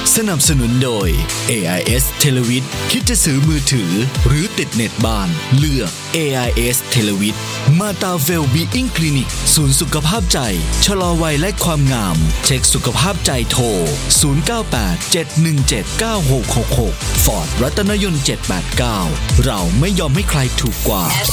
สนับสนุนโดย AIS Televid คิดจะซื้อมือถือหรือติดเน็ตบ้านเลือก AIS Televid มาตาเวลบีอิงคลินิกศูนย์สุขภาพใจชะลอวัยและความงามเช็คสุขภาพใจโทร0987179666 ฟอร์ดรัตนยนต์789เราไม่ยอมให้ใครถูกกว่า